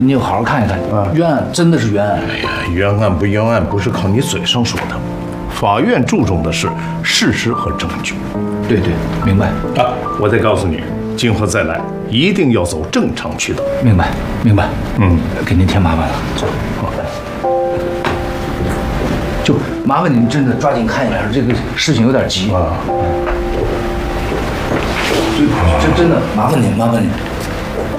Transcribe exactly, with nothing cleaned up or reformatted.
你好好看一看啊，冤案真的是冤案。 哎呀，冤案不冤案不是靠你嘴上说的，法院注重的是事实和证据。 对对，明白啊！我再告诉你，今后再来一定要走正常渠道。 明白明白。 嗯， 给您添麻烦了。走，好。就麻烦您真的抓紧看一下，这个事情有点急啊。对，这真的麻烦您，麻烦您。